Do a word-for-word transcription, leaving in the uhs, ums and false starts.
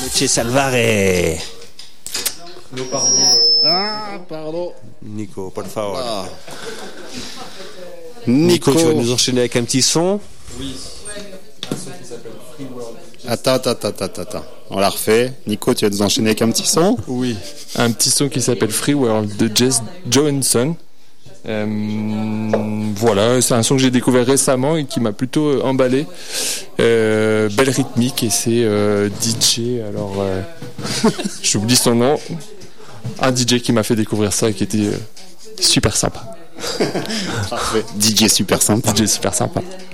Chez Salvare. No parlo. Ah, pardon. Nico, por favor. Ah. Nico, Nico, tu vas nous enchaîner avec un petit son. Oui. Un son qui s'appelle Free World. Attends, attends, attends, attends, attends. On la refait. Nico, tu vas nous enchaîner avec un petit son? Oui. Un petit son qui s'appelle Free World de Jess Johansson. Euh, voilà, c'est un son que j'ai découvert récemment et qui m'a plutôt emballé. Euh, belle rythmique et c'est euh, D J. Alors, euh, j'oublie son nom. Un D J qui m'a fait découvrir ça et qui était euh, super sympa. Parfait. D J super sympa. D J super sympa.